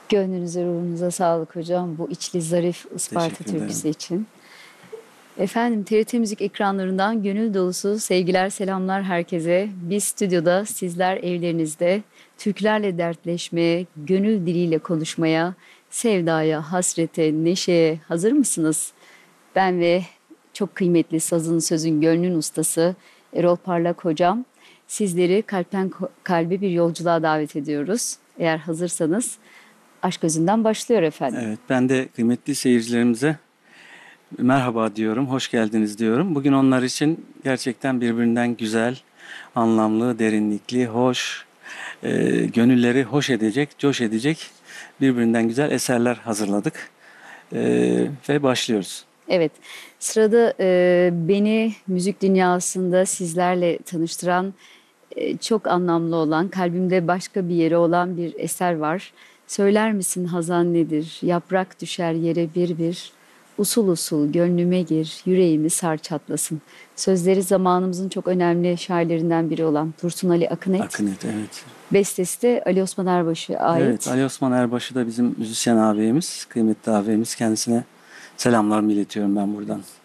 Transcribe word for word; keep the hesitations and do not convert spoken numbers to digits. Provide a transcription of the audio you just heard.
Gönlünüze, ruhunuza sağlık hocam bu içli zarif Isparta Teşekkür ederim. türküsü için. Efendim T R T Müzik ekranlarından gönül dolusu sevgiler selamlar herkese. Biz stüdyoda sizler evlerinizde türkülerle dertleşmeye, gönül diliyle konuşmaya, sevdaya, hasrete, neşeye hazır mısınız? Ben ve çok kıymetli sazın sözün gönlün ustası Erol Parlak hocam sizleri kalpten ko- kalbe bir yolculuğa davet ediyoruz. Eğer hazırsanız aşk özünden başlıyor efendim. Evet, ben de kıymetli seyircilerimize merhaba diyorum, hoş geldiniz diyorum. Bugün onlar için gerçekten birbirinden güzel, anlamlı, derinlikli, hoş, e, gönülleri hoş edecek, coş edecek birbirinden güzel eserler hazırladık. E, ve başlıyoruz. Evet, sırada e, beni müzik dünyasında sizlerle tanıştıran e, çok anlamlı olan, kalbimde başka bir yeri olan bir eser var. Söyler misin hazan nedir? Yaprak düşer yere bir bir. Usul usul gönlüme gir, yüreğimi sar çatlasın. Sözleri zamanımızın çok önemli şairlerinden biri olan Dursun Ali Akınet. Akınet, evet. Bestesi de Ali Osman Erbaş'a Evet, ait. Ali Osman Erbaşı da bizim müzisyen ağabeyimiz, kıymetli ağabeyimiz. Kendisine selamlarımı iletiyorum ben buradan.